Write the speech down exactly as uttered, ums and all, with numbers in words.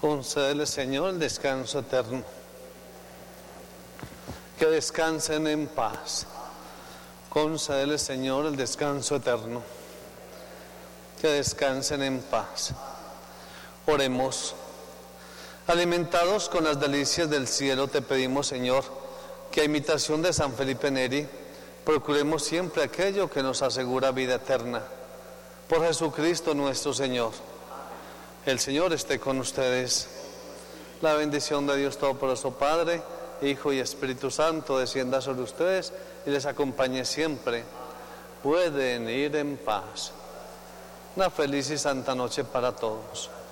Concédele, Señor, el descanso eterno. Que descansen en paz. Concédele, Señor, el descanso eterno. Que descansen en paz. Oremos. Alimentados con las delicias del cielo, te pedimos, Señor, que a imitación de San Felipe Neri, procuremos siempre aquello que nos asegura vida eterna. Por Jesucristo nuestro Señor. El Señor esté con ustedes. La bendición de Dios Todopoderoso, Padre, Hijo y Espíritu Santo, descienda sobre ustedes y les acompañe siempre. Pueden ir en paz. Una feliz y santa noche para todos.